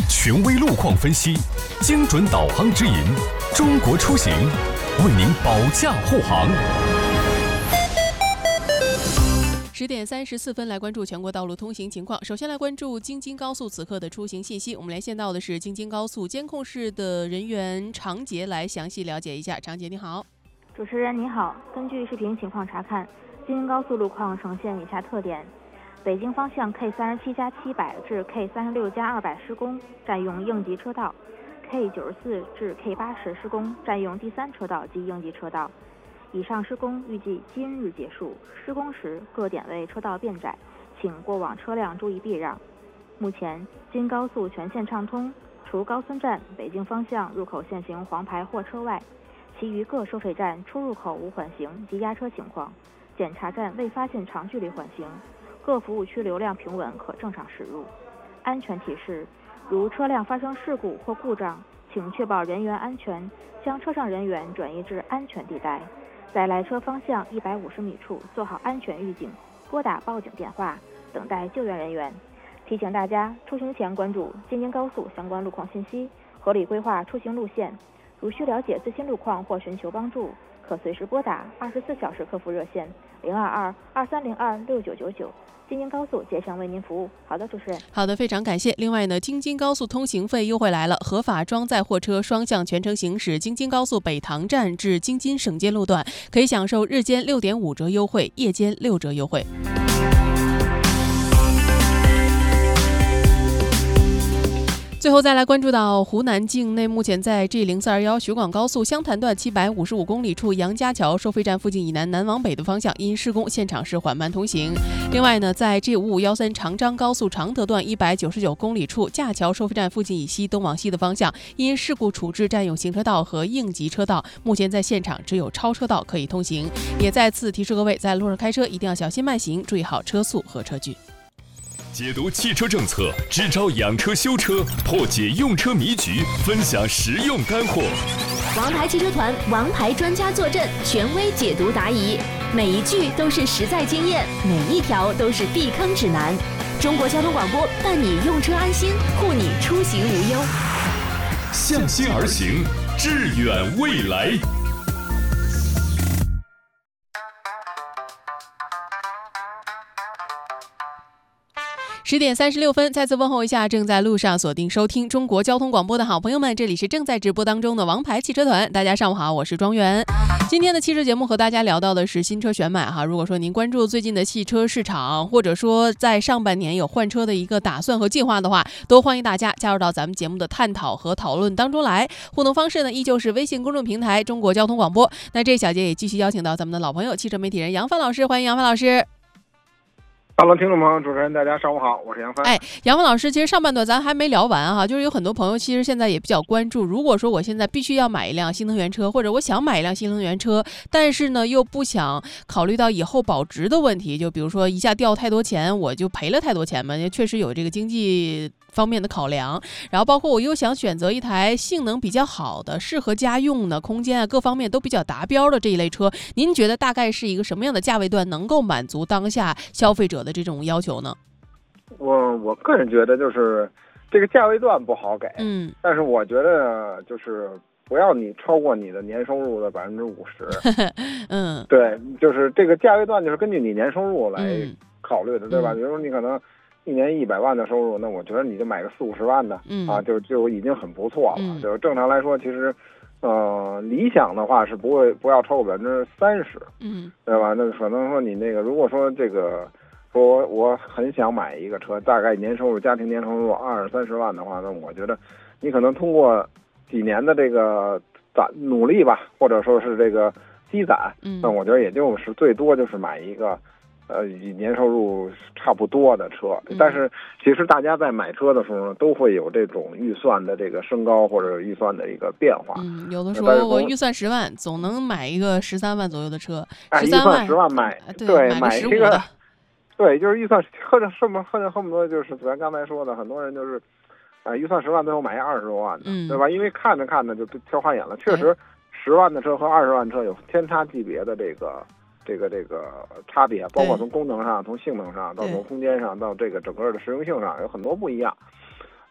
权威路况分析，精准导航指引，中国出行为您保驾护航。 10点34分，来关注全国道路通行情况。首先来关注京津高速此刻的出行信息。我们连线到的是京津高速监控室的人员常杰，来详细了解一下。常杰你好。 主持人你好，根据视频情况查看，京津高速路况呈现以下特点：北京方向 K37+700 至 K36+200 施工，占用应急车道； K94 至 K80 施工，占用第三车道及应急车道。以上施工预计今日结束，施工时各点位车道变窄，请过往车辆注意避让。目前京高速全线畅通，除高村站北京方向入口限行黄牌货车外，其余各收费站出入口无缓行及压车情况，检查站未发现长距离缓行，各服务区流量平稳，可正常驶入。安全提示：如车辆发生事故或故障，请确保人员安全，将车上人员转移至安全地带。在来车方向150米处做好安全预警，拨打报警电话，等待救援人员。提醒大家，出行前关注京津高速相关路况信息，合理规划出行路线。如需了解最新路况或寻求帮助，可随时拨打24小时客服热线022-2302-6999。京津高速竭诚为您服务。好的，主持人。 好的，非常感谢。另外呢，京津高速通行费优惠来了，合法装载货车双向全程行驶京津高速北塘站至京津省间路段，可以享受日间6.5折优惠，夜间6折优惠。最后再来关注到湖南境内，目前在 G0421 徐广高速湘潭段755公里处杨家桥收费站附近以南往北的方向因施工现场是缓慢通行。另外呢，在 G5513 长张高速常德段199公里处架桥收费站附近以西东往西的方向因事故处置占用行车道和应急车道，目前在现场只有超车道可以通行。也再次提示各位，在路上开车一定要小心慢行，注意好车速和车距。 解读汽车政策，支招养车修车，破解用车迷局，分享实用干货。 王牌汽车团，王牌专家坐镇，权威解读答疑，每一句都是实在经验，每一条都是避坑指南。中国交通广播伴你用车安心，护你出行无忧。 向心而行，致远未来。 10点36分，再次问候一下正在路上锁定收听中国交通广播的好朋友们，这里是正在直播当中的王牌汽车团。大家上午好，我是庄园。今天的汽车节目和大家聊到的是新车选买哈。如果说您关注最近的汽车市场，或者说在上半年有换车的一个打算和计划的话，都欢迎大家加入到咱们节目的探讨和讨论当中来。互动方式呢，依旧是微信公众平台中国交通广播。那这小节也继续邀请到咱们的老朋友汽车媒体人杨帆老师，欢迎杨帆老师。 Hello， 听众朋友，主持人大家上午好，我是杨帆。 杨帆老师，其实上半段咱还没聊完哈，就是有很多朋友其实现在也比较关注，如果说我现在必须要买一辆新能源车，或者我想买一辆新能源车，但是呢又不想考虑到以后保值的问题，就比如说一下掉太多钱，我就赔了太多钱嘛，也确实有这个经济方面的考量。然后包括我又想选择一台性能比较好的、适合家用的、空间啊各方面都比较达标的这一类车，您觉得大概是一个什么样的价位段能够满足当下消费者的这种要求呢？ 我个人觉得就是这个价位段不好给，但是我觉得就是不要你超过你的年收入的50%。对，就是这个价位段就是根据你年收入来考虑的，对吧？比如说你可能一年100万的收入，那我觉得你就买个40-50万的，就已经很不错了。就是正常来说，其实理想的话是不要超过30%，对吧？那可能说你那个，如果说这个说我很想买一个车，大概家庭年收入20-30万的话，那我觉得你可能通过几年的这个努力吧，或者说是这个积攒，那我觉得也就是最多就是买一个年收入差不多的车。但是其实大家在买车的时候呢，都会有这种预算的这个升高或者预算的一个变化。 有的说我预算10万，总能买一个13万左右的车，13万 10万买买一个。对，就是预算恨不得就是咱刚才说的，很多人就是预算10万最后买20多万的，对吧？因为看着就挑花眼了。确实10万的车和20万车有天差地别的这个差别，包括从功能上、从性能上到从空间上到这个整个的实用性上有很多不一样。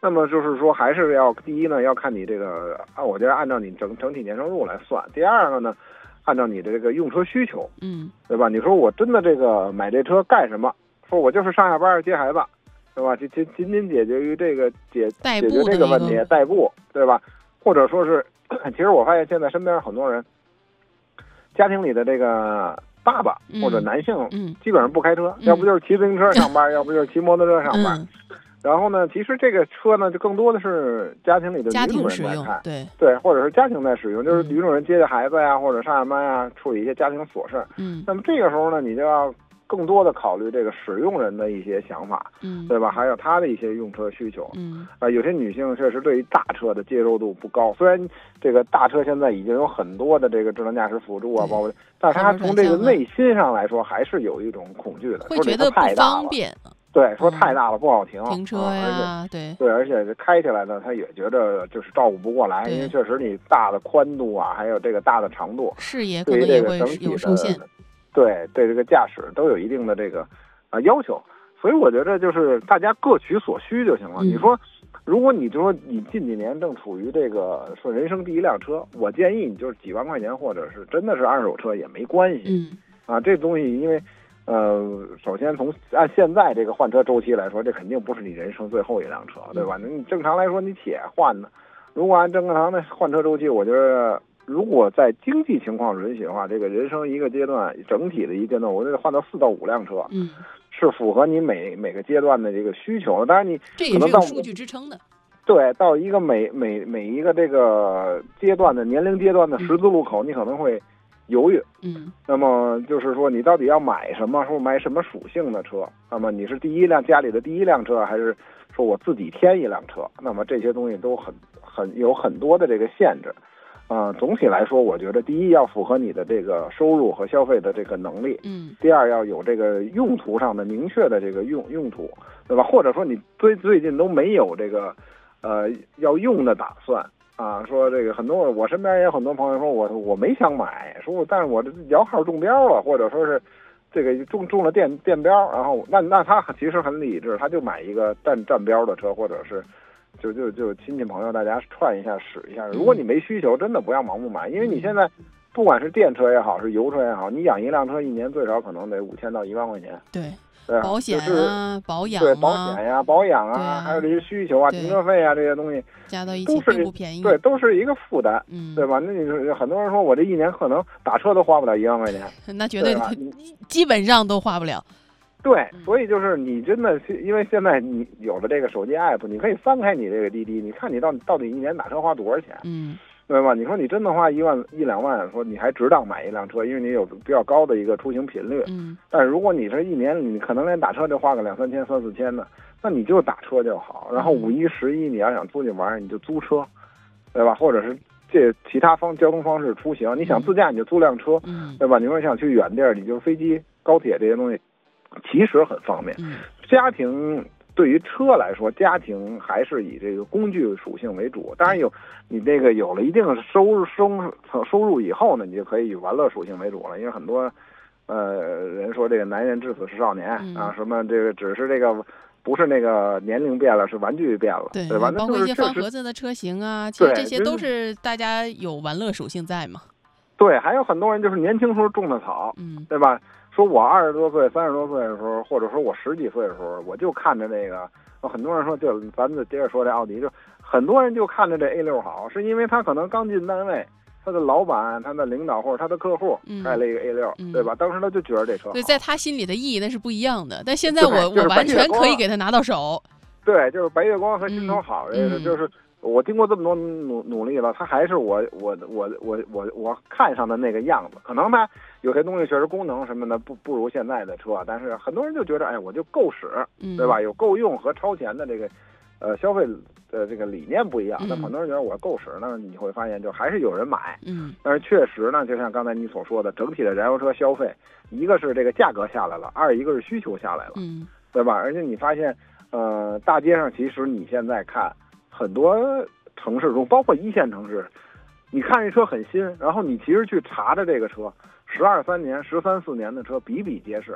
那么就是说，还是要第一呢，要看你这个我觉得按照你整体年收入来算。第二个呢，按照你的这个用车需求，对吧？你说我真的这个买这车干什么？说我就是上下班接孩子，对吧？仅仅解决于这个解决这个问题，代步，对吧？或者说是，其实我发现现在身边很多人，家庭里的这个爸爸或者男性，基本上不开车，要不就是骑自行车上班，要不就是骑摩托车上班。然后呢，其实这个车呢，就更多的是家庭里的女主人在开，对，或者是家庭在使用，就是女主人接着孩子呀，或者上下班呀，处理一些家庭琐事。那么这个时候呢，你就要更多的考虑这个使用人的一些想法，对吧？还有他的一些用车需求。有些女性确实对于大车的接受度不高，虽然这个大车现在已经有很多的这个智能驾驶辅助啊，包括，但是他从这个内心上来说，还是有一种恐惧的， 会觉得不方便。 对，说太大了不好停车呀，对， 而且开起来呢，他也觉得就是照顾不过来，因为确实你大的宽度啊，还有这个大的长度， 视野可能也会有受限。 对这个驾驶都有一定的这个要求，所以我觉得就是大家各取所需就行了。你说，如果你说你近几年正处于这个说人生第一辆车，我建议你就是几万块钱，或者是真的是二手车也没关系。这东西因为。首先按现在这个换车周期来说，这肯定不是你人生最后一辆车，对吧？你正常来说你且换呢。如果按正常的换车周期，我觉得如果在经济情况允许的话，这个人生一个阶段整体的一个阶段，我觉得换到4到5辆车，是符合你每个阶段的这个需求的。当然你这也是有数据支撑的。 对，到一个每一个这个阶段的年龄阶段的十字路口，你可能会犹豫，那么就是说你到底要买什么，说买什么属性的车？那么你是家里的第一辆车，还是说我自己添一辆车？那么这些东西都有很多的这个限制。总体来说，我觉得第一要符合你的这个收入和消费的这个能力，第二要有这个用途上的明确的这个用途，对吧？或者说你最近都没有这个要用的打算。说这个我身边也有很多朋友说我没想买，说但是我这摇号中标了，或者说是这个中了电标，然后那他其实很理智，他就买一个占标的车，或者是就亲戚朋友大家串一下使一下。如果你没需求，真的不要盲目买，因为你现在不管是电车也好，是油车也好，你养一辆车一年最少可能得5000到1万块钱。 对。 保险啊，保养对保险呀、保养啊，还有这些需求啊、停车费啊这些东西加到一起并不便宜。 对，都是一个负担，对吧？那你说很多人说我这一年可能打车都花不了1万块钱， 那绝对基本上都花不了。 对，所以就是你真的因为现在你有了这个手机 app， 你可以翻开你这个滴滴，你看你到底一年打车花多少钱，对吧？你说你真的花1万1、2万，说你还值当买一辆车，因为你有比较高的一个出行频率。但是如果你这一年你可能连打车就花个2、3千、3、4千的，那你就打车就好。然后5、1、11你要想出去玩，你就租车，对吧？或者是这其他交通方式出行，你想自驾你就租辆车，对吧？你说想去远地儿，你就飞机、高铁这些东西，其实很方便。家庭。对于车来说，家庭还是以这个工具属性为主。当然你这个有了一定的收入以后呢，你就可以以玩乐属性为主了。因为很多人说这个男人至死是少年啊，什么这个只是这个不是那个年龄变了，是玩具变了，对吧？ 包括一些方盒子的车型啊，其实这些都是大家有玩乐属性在嘛。 对，还有很多人就是年轻时候种的草，对吧？说我20多岁、30多岁的时候，或者说我10几岁的时候，我就看着这个。很多人说，就咱们接着说这奥迪，就很多人就看着这 A6 好，是因为他可能刚进单位，他的老板、他的领导或者他的客户开了一个 A6，对吧？当时他就觉得这车好。 对，在他心里的意义那是不一样的。但现在我完全可以给他拿到手。 对，就是白月光和心头好，这个就是。我经过这么多努力了，他还是我看上的那个样子。可能他有些东西确实功能什么的不如现在的车，但是很多人就觉得，哎，我就够使，对吧？有够用和超前的这个消费的这个理念不一样。那很多人觉得我够使，那你会发现就还是有人买。但是确实呢，就像刚才你所说的，整体的燃油车消费，一个是这个价格下来了，二一个是需求下来了，对吧？而且你发现，大街上其实你现在看。很多城市中，包括1线城市，你看这车很新，然后你其实去查着这个车，12、13年、13、14年的车比比皆是，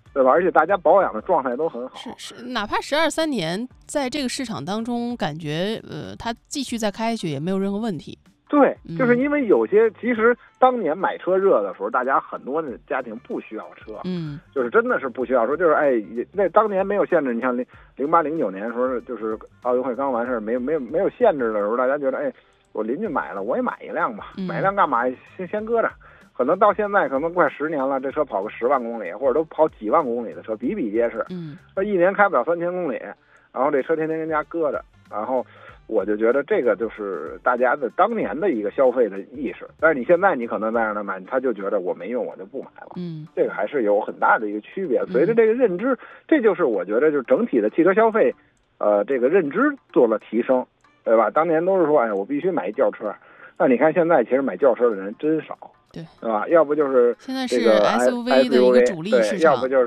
对吧？而且大家保养的状态都很好。 是，哪怕12、3年，在这个市场当中，感觉它继续再开下去也没有任何问题。 对，就是因为有些其实当年买车热的时候，大家很多的家庭不需要车，就是真的是不需要车，就是那当年没有限制，你像08、09年的时候，就是奥运会刚完事，没有限制的时候，大家觉得我邻居买了，我也买一辆吧，买一辆干嘛？先搁着。可能到现在可能快10年了，这车跑个10万公里，或者都跑几万公里的车比比皆是。那一年开不了3000公里，然后这车天天跟家搁着，然后我就觉得这个就是大家的当年的一个消费的意识。但是你现在你可能在让他买，他就觉得我没用，我就不买了。这个还是有很大的一个区别。随着这个认知，这就是我觉得就是整体的汽车消费，这个认知做了提升，对吧？当年都是说，我必须买一轿车。那你看现在其实买轿车的人真少。 对， 是吧？要不就是现在是 SUV 的一个主力市场， 要不就是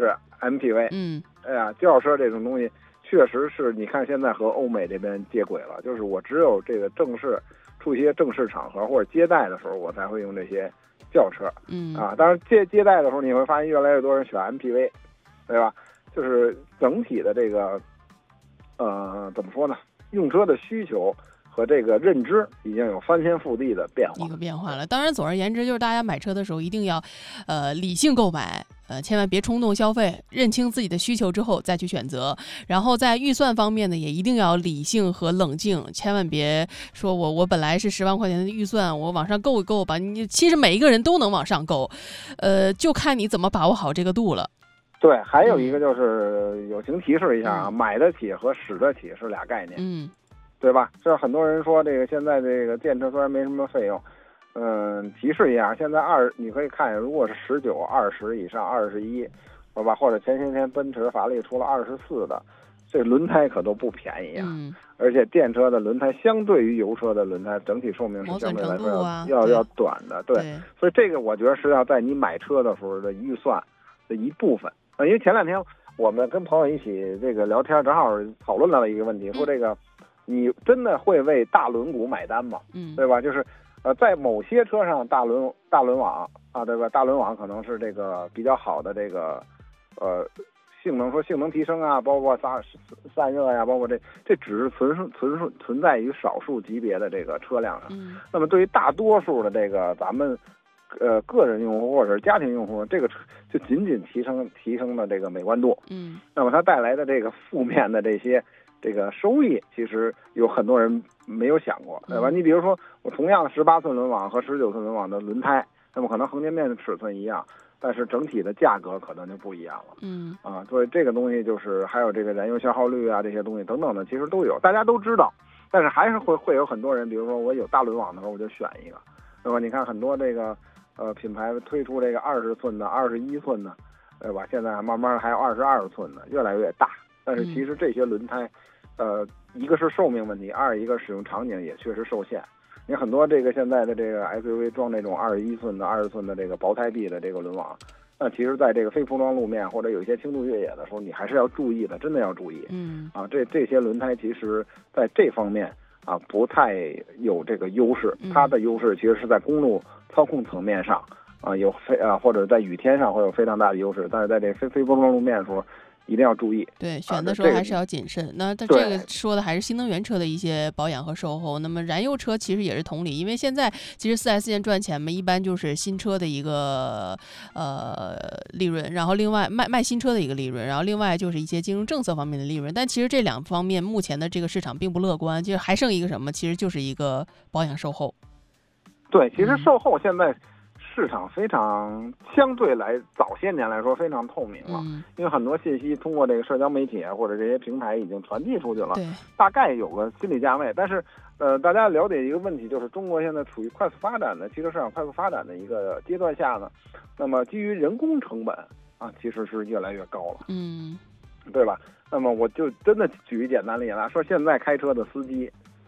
MPV。轿车这种东西确实是，你看现在和欧美这边接轨了，就是我只有这个正式出一些正式场合或者接待的时候，我才会用这些轿车。当然接待的时候你会发现越来越多人选 MPV， 对吧？就是整体的这个怎么说呢？用车的需求和这个认知已经有翻天覆地的变化了。当然，总而言之，就是大家买车的时候一定要理性购买，千万别冲动消费，认清自己的需求之后再去选择。然后在预算方面呢，也一定要理性和冷静，千万别说我本来是10万块钱的预算，我往上够一够吧。其实每一个人都能往上够，就看你怎么把握好这个度了。 对，还有一个就是友情提示一下啊，买得起和使得起是俩概念。对吧？这很多人说这个现在这个电车虽然没什么费用，提示一下，现在你可以看，如果是19、20以上，21，好吧，或者前些天奔驰、法拉利出了24的，这轮胎可都不便宜啊。而且电车的轮胎相对于油车的轮胎，整体寿命是相对来说要短的。对，所以这个我觉得是要在你买车的时候的预算的一部分。因为前2天我们跟朋友一起这个聊天，正好讨论到了一个问题，说这个。你真的会为大轮毂买单吗？对吧？就是在某些车上大轮网啊，对吧？大轮网可能是这个比较好的这个性能提升啊，包括散热呀，包括这只是存在于少数级别的这个车辆上。那么对于大多数的这个咱们个人用户或者是家庭用户，这个就仅仅提升了这个美观度。那么它带来的这个负面的这个收益，其实有很多人没有想过，对吧？你比如说，我同样18寸轮网和19寸轮网的轮胎，那么可能横截面的尺寸一样，但是整体的价格可能就不一样了。所以这个东西就是还有这个燃油消耗率啊，这些东西等等的，其实都有，大家都知道，但是还是会有很多人，比如说我有大轮网的时候，我就选一个，对吧？你看很多这个品牌推出这个20寸的、21寸的，对吧？现在慢慢还有22寸的，越来越大，但是其实这些轮胎。一个是寿命问题，一个使用场景也确实受限。你很多这个现在的这个 SUV 装这种21寸的、20寸的这个薄胎壁的这个轮网，那其实在这个非铺装路面或者有一些轻度越野的时候，你还是要注意的，真的要注意。这些轮胎其实在这方面不太有这个优势，它的优势其实是在公路操控层面上或者在雨天上会有非常大的优势，但是在这非铺装路面的时候。一定要注意， 对，选的时候还是要谨慎。那它这个说的还是新能源车的一些保养和售后。那么燃油车其实也是同理，因为现在其实4S店赚钱嘛，一般就是新车的一个利润，然后另外卖新车的一个利润，然后另外就是一些金融政策方面的利润。但其实这两方面目前的这个市场并不乐观，就是还剩一个什么？其实就是一个保养售后。 对，其实售后现在。市场非常相对早些年来说非常透明了，因为很多信息通过这个社交媒体或者这些平台已经传递出去了，大概有个心理价位。但是大家了解一个问题，就是中国现在处于快速发展的汽车市场快速发展的一个阶段下呢，那么基于人工成本其实是越来越高了，对吧？那么我就真的举一简单例子来说，现在开车的司机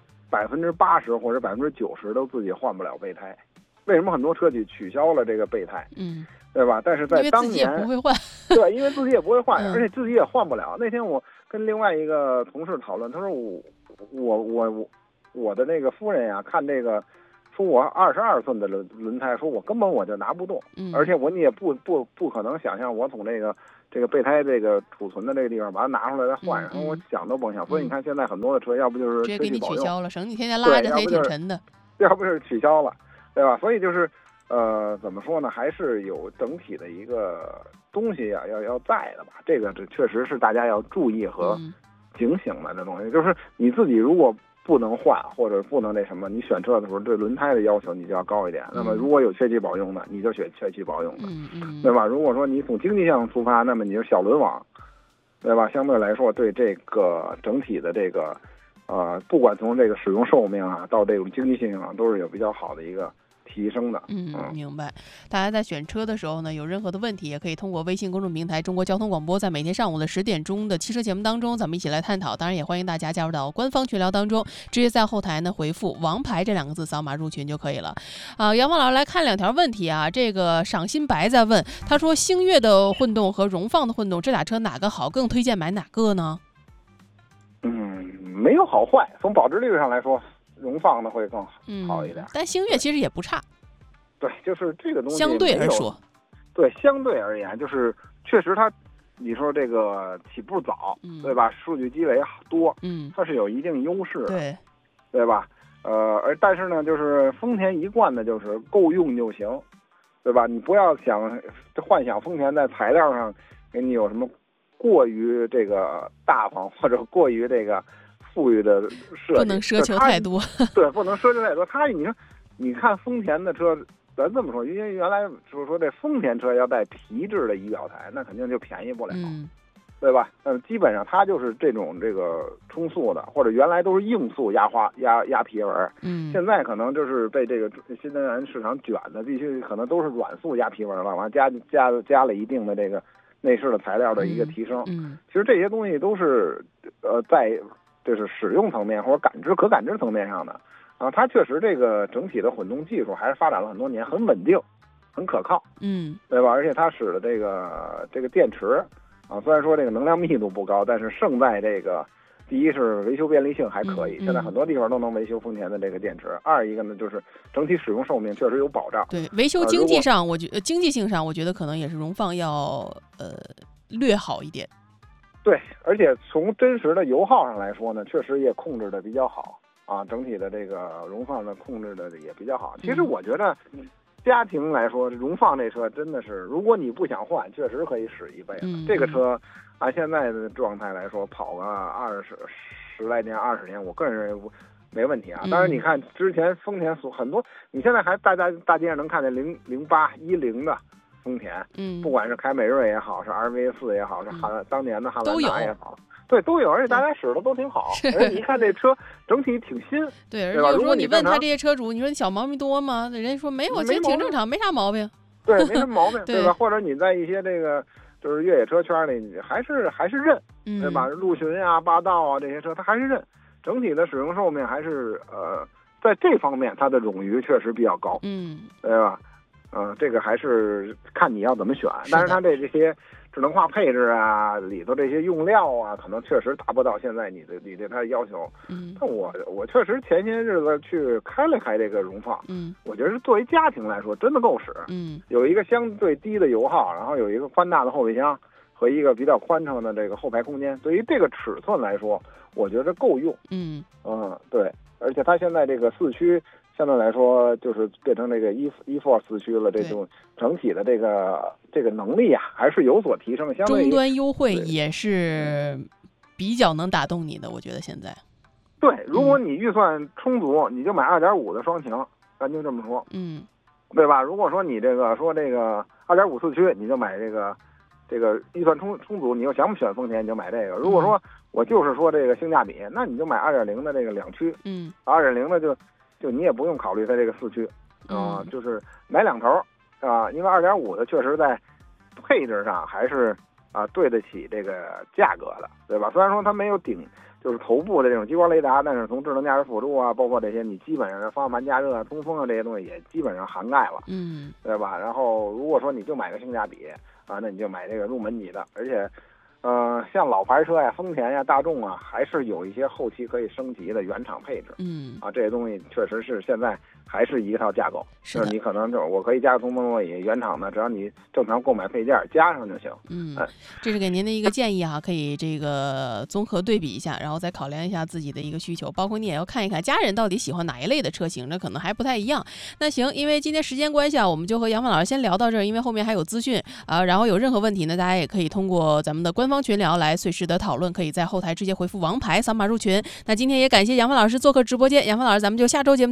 80%或者90%都自己换不了备胎。为什么很多车企取消了这个备胎？对吧？但是在当年， 因为自己也不会换， 对，因为自己也不会换，而且自己也换不了。那天我跟另外一个同事讨论，他说我的那个夫人呀，看这个说我22寸的轮胎，说我根本我就拿不动，而且你也不可能想象我从这个备胎这个储存的这个地方把它拿出来再换上，我想都甭想。所以你看现在很多的车，要不就是直接给你取消了，省你天天拉着它也挺沉的， 要不就是取消了，对吧？所以就是怎么说呢，还是有整体的一个东西啊，要在的吧。这确实是大家要注意和警醒的这东西，就是你自己如果不能换或者不能那什么，你选车的时候对轮胎的要求你就要高一点。那么如果有缺气保用的，你就选缺气保用的，对吧？如果说你从经济上出发，那么你就小轮网，对吧？相对来说对这个整体的这个不管从这个使用寿命啊到这种经济性上，都是有比较好的一个提升的。 明白。大家在选车的时候呢，有任何的问题也可以通过微信公众平台中国交通广播，在每天上午的10点钟的汽车节目当中咱们一起来探讨。当然也欢迎大家加入到官方群聊当中，直接在后台呢回复王牌这2个字，扫码入群就可以了。杨芳老师来看2条问题啊。这个赏心白在问，他说星越的混动和荣放的混动这俩车哪个好，更推荐买哪个呢？ 没有好坏，从保值率上来说荣放的会更好一点， 但星越其实也不差。 对，就是这个东西相对而说， 对，相对而言，就是确实它，你说这个起步早，对吧？数据积累多，它是有一定优势的，对吧？但是呢，就是丰田一贯的就是够用就行，对吧？你不要幻想丰田在材料上给你有什么过于这个大方或者过于这个富裕的设计， 不能奢求太多。 对，不能奢求太多。你看丰田的车，咱这么说，因为原来就是说这丰田车要带皮质的仪表台，那肯定就便宜不了，对吧？基本上它就是这个冲塑的，或者原来都是硬塑压皮纹，现在可能就是被这个新能源市场卷的，必须可能都是软塑压皮纹了，完加了一定的这个内饰的材料的一个提升。其实这些东西都是在就是使用层面或者可感知层面上的。它确实这个整体的混动技术还是发展了很多年，很稳定，很可靠，对吧？而且它使的这个电池虽然说这个能量密度不高，但是胜在这个第一是维修便利性还可以，现在很多地方都能维修丰田的这个电池。二一个呢，就是整体使用寿命确实有保障。 对，维修经济上，经济性上，我觉得可能也是荣放要略好一点。 对，而且从真实的油耗上来说呢，确实也控制的比较好。整体的这个荣放的控制的也比较好。其实我觉得家庭来说，荣放这车真的是，如果你不想换，确实可以使一辈子。这个车现在的状态来说，跑个10来年、20年，我个人认为没问题啊。当然，你看之前丰田很多，你现在还大街上能看见08、10的丰田，不管是凯美瑞也好，是 RV4 也好，是当年的汉兰达也好。对，都有，而且大家使的都挺好，而且你一看这车整体挺新， 对吧？ 如果你问他这些车主，你说你小毛病多吗？人家说没有，其实挺正常，没啥毛病。 对，没什么毛病，对吧？或者你在一些这个就是越野车圈里，还是认，对吧？陆巡啊、霸道这些车，它还是认，整体的使用寿命还是在这方面它的冗余确实比较高，对吧？这个还是看你要怎么选，但是它这些智能化配置啊，里头这些用料啊，可能确实达不到现在你对它的要求。但我确实前些日子去开了开这个荣放，我觉得是作为家庭来说真的够使。有一个相对低的油耗，然后有一个宽大的后备箱和一个比较宽敞的这个后排空间，对于这个尺寸来说，我觉得够用。对，而且它现在这个4驱。相对来说，就是变成这个E4 4驱了，这种整体的这个能力啊，还是有所提升。相对终端优惠也是比较能打动你的，我觉得现在。 对，如果你预算充足，你就买2.5的双擎，咱就这么说，对吧？如果说你这个2.5 4驱，你就买这个预算充足，你又想不选丰田，你就买这个。如果说我就是说这个性价比，那你就买2.0的这个2驱，2.0的就你也不用考虑它这个4驱，就是买两头因为2.5的确实在配置上还是对得起这个价格的，对吧？虽然说它没有就是头部的这种激光雷达，但是从智能驾驶辅助啊，包括这些你基本上的方向盘加热、通风啊这些东西也基本上涵盖了，对吧？然后如果说你就买个性价比那你就买这个入门级的，而且像老牌车呀、丰田呀、大众啊，还是有一些后期可以升级的原厂配置。这些东西确实是现在还是一套架构，就是你可能就是我可以加个通风座椅，原厂的只要你正常购买配件加上就行。 这是给您的一个建议哈，可以这个综合对比一下，然后再考量一下自己的一个需求，包括你也要看一看家人到底喜欢哪一类的车型，这可能还不太一样。那行，因为今天时间关系啊，我们就和杨帆老师先聊到这儿，因为后面还有资讯然后有任何问题呢，大家也可以通过咱们的官方群聊来随时的讨论，可以在后台直接回复王牌扫码入群。那今天也感谢杨帆老师做客直播间，杨帆老师咱们就下周节目